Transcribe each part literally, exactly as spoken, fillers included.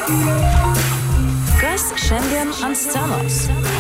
Kas šiandien ant scenos?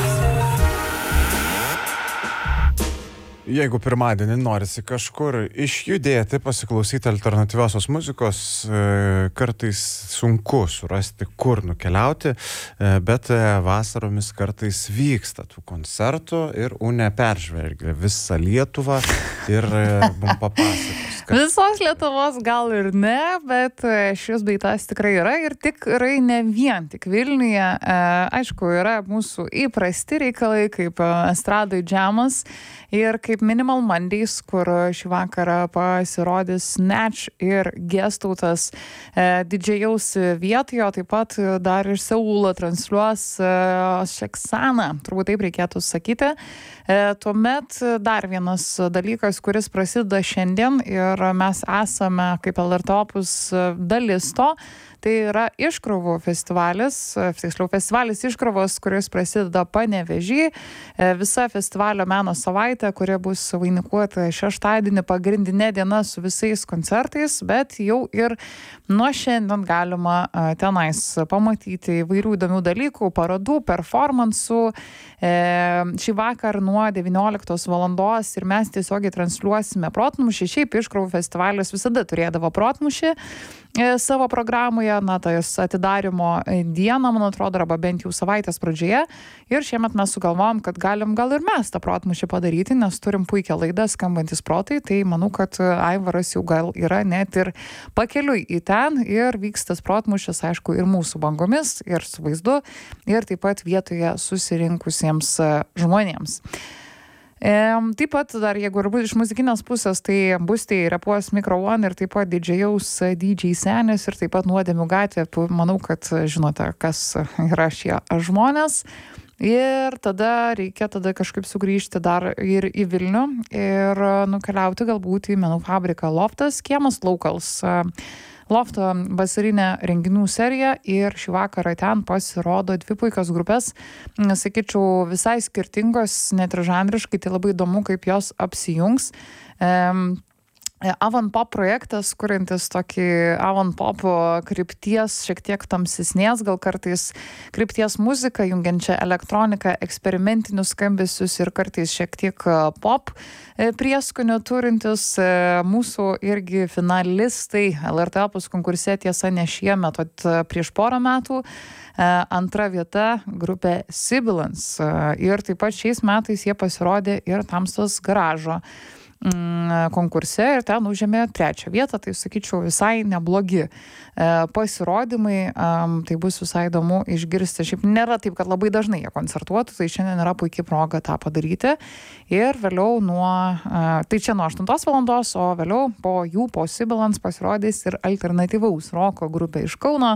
Jeigu pirmadienį norisi kažkur išjudėti, pasiklausyti alternatyviosios muzikos, kartais sunku surasti, kur nukeliauti, bet vasaromis kartais vyksta tų koncertų ir Unė peržvelgia visą Lietuvą ir mums papasakos. Kad... Visos Lietuvos gal ir ne, bet šis beitas tikrai yra ir tikrai ne vien tik Vilniuje. Aišku, yra mūsų įprasti reikalai kaip estradai džemas ir kaip Minimal Mondays, kur šį vakarą pasirodys Snatch ir Gestautas e, didžėjaus vietoje, taip pat dar iš Seulo transliuos e, Šeksaną, turbūt taip reikėtų sakyti. E, tuomet dar vienas dalykas, kuris prasideda šiandien ir mes esame kaip L R T Opus dalis to, tai yra Iškrovų festivalis, tiksliau festivalis Iškrovos, kuris prasideda Panevėžy. Visa festivalio meno savaitė, kuri bus vainikuota šeštadienį pagrindinė diena su visais koncertais, bet jau ir nuo šiandien galima tenais pamatyti įvairių įdomių dalykų, parodų, performansų. Šį vakar nuo devynioliktos valandos ir mes tiesiogiai transliuosime protmūšį. Šiaip Iškrovų festivalis visada turėdavo protmūšį savo programoje, na, tas atidarimo dieną, man atrodo, arba bent jau savaitės pradžioje. Ir šiemet mes sugalvojom, kad galim gal ir mes tą protmūšį padaryti, nes turim puikią laidą Skambantis protai, tai manau, kad Aivaras jau gal yra net ir pakeliui į ten ir vyks tas protmūšis, aišku, ir mūsų bangomis, ir su vaizdu, ir taip pat vietoje susirinkusiems žmonėms. E, taip pat dar, jeigu ir bus iš muzikinės pusės, tai bus tai repuos Micro One ir taip pat didžėjaus D J Senis ir taip pat Nuodėmių gatvė. Manau, kad žinote, kas yra šie žmonės. Ir tada reikia tada kažkaip sugrįžti dar ir į Vilnių ir nukeliauti galbūt į menų fabriką Loftas, kiemas Locals. Lofto vasarinė renginių serija ir šį vakarą ten pasirodo dvi puikios grupės, sakyčiau, visai skirtingos, net ir žanriškai, tai labai įdomu, kaip jos apsijungs. Um, Avant Pop projektas, kuriantis tokį Avant Pop krypties, šiek tiek tamsesnės, gal kartais krypties muziką, jungiančią elektroniką, eksperimentinius skambesius ir kartais šiek tiek pop prieskonių turintis. Mūsų irgi finalistai L R T Opus konkurse, tiesa ne šiemet, o prieš porą metų. Antra vieta grupė Sibilance. Ir taip pat šiais metais jie pasirodė ir Tamstos garažo konkurse ir ten užėmė trečią vietą, tai sakyčiau visai neblogi pasirodymai, tai bus visai įdomu išgirsti. Šiaip nėra taip, kad labai dažnai jie koncertuotų, tai šiandien yra puikiai proga tą padaryti ir vėliau nuo, tai čia nuo aštuntos valandos, o vėliau po jų, po Sibilance pasirodys ir alternatyvaus roko grupė iš Kauno,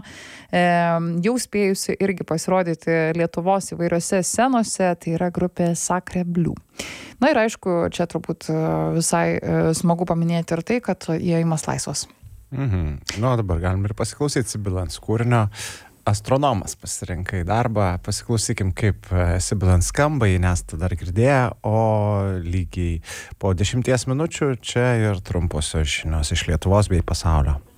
jau spėjusi irgi pasirodyti Lietuvos įvairiose scenose, tai yra grupė Sacre Blue. Na ir aišku, čia turbūt visai smagu paminėti ir tai, kad jie įmas laisvos. Mhm. Nu, dabar galim ir pasiklausyti Sibilance kūrinio. Astronomas pasirinkai darbą. Pasiklausykim, kaip Sibilance skamba, nes tu dar girdėjo, o lygiai po dešimties minučių čia ir trumposios žinios iš Lietuvos bei pasaulio.